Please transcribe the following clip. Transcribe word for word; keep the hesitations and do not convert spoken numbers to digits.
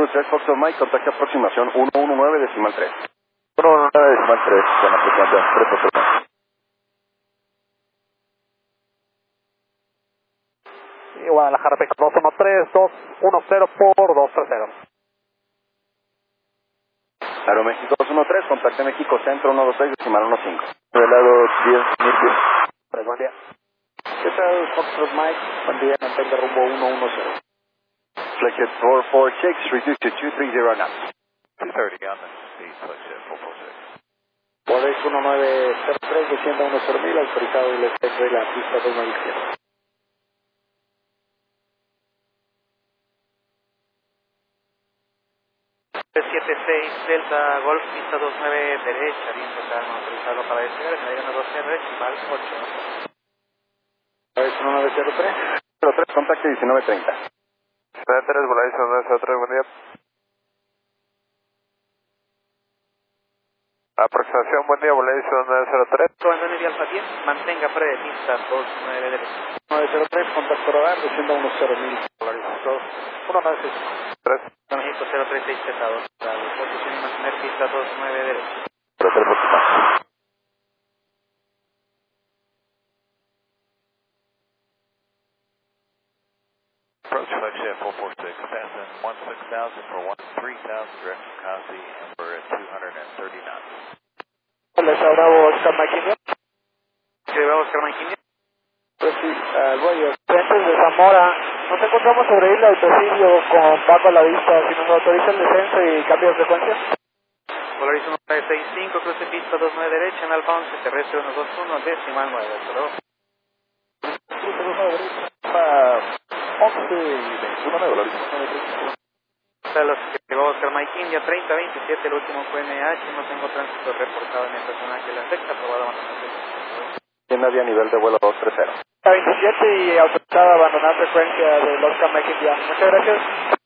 Cruz tres, Foxtrot Mike, contacto aproximación uno uno nueve decimal tres. uno uno nueve decimal tres, con aproximación tres Foxtrot Mike. Y Guadalajara P dos uno tres, dos uno cero por dos tres cero. Aeroméxico dos uno tres, contacto México Centro uno dos seis decimal uno cinco. Velado diez mil pies. Pues, buen día. ¿Qué tal, Foxtrot Mike? Buen día, mantenga rumbo uno uno cero. Flight four four six, reduce to two three zero knots. two thirty on the speed, Flight four four six. Codex uno nueve cero tres, descienda uno cero mil, autorizado el despegue de la pista dos nueve izquierda. siete seis Delta Golf, pista dos nueve derecha, viento calma, autorizado para despegar, mediano dos R, decimal ocho. Codex uno nueve cero tres. cero tres, contacto diecinueve treinta. cero tres, Volaris uno nueve cero tres, buen día. Aproximación, buen día, Volaris uno nueve cero tres. Comandante de Alfa diez, mantenga pre de pista dos nueve derecha. nueve cero tres, contacto radar, descienda uno cero mil, polarizado uno nueve seis tres. México cero tres seis pesados, posición y mantener pista dos nueve derecha. cero tres, Foxtrot. Approach Flight four four six, fasten one six thousand for one three thousand, direction Kasi, and we're at two hundred thirty knots. Les Bravo, Oscar Maquinio. ¿Se va a buscar Mike? Pues sí, uh, Roger. Frentes de Zamora, nos encontramos sobre Isla Autosilio con Paco a la vista. Si nos autoriza el descenso y cambio de frecuencia. Polaris uno nueve seis cinco, cruce pista dos nueve derecha, en Alfa once, terrestre uno dos uno, decimal nueve. Hasta luego. Cruce dos nueve derecha, once veintiuno nueve, Volaris uno nueve tres. Hasta los que va a buscar Mike India, treinta veintisiete, el último fue N H, no tengo tránsito reportado en esta zona que la afecta, aprobado más. Tienda vía nivel de vuelo dos tres cero. veintisiete y autorizada a abandonar frecuencia del Oscar Mike India. Muchas gracias.